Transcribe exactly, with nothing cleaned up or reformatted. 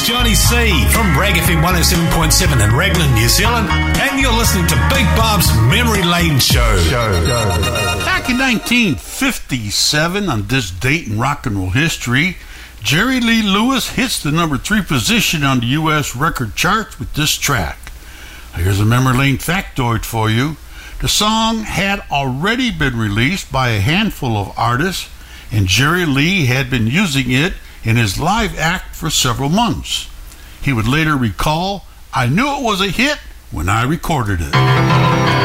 Johnny C from Rag F M one oh seven point seven in Raglan, New Zealand, and you're listening to Big Bob's Memory Lane Show. Back in nineteen fifty-seven, on this date in rock and roll history, Jerry Lee Lewis hits the number three position on the U S record charts with this track. Here's a Memory Lane factoid for you. The song had already been released by a handful of artists, and Jerry Lee had been using it in his live act for several months. He would later recall, "I knew it was a hit when I recorded it."